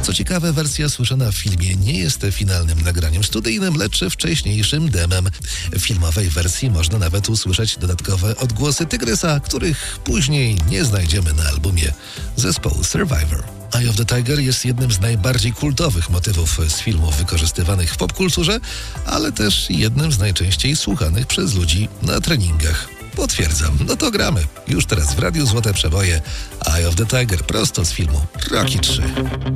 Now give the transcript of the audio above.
Co ciekawe, wersja słyszana w filmie nie jest finalnym nagraniem studyjnym, lecz wcześniejszym demem. W filmowej wersji można nawet usłyszeć dodatkowe odgłosy Tygrysa, których później nie znajdziemy na albumie zespołu Survivor. Eye of the Tiger jest jednym z najbardziej kultowych motywów z filmów wykorzystywanych w popkulturze, ale też jednym z najczęściej słuchanych przez ludzi na treningach. Potwierdzam, no to gramy. Już teraz w Radiu Złote Przeboje Eye of the Tiger prosto z filmu Rocky 3.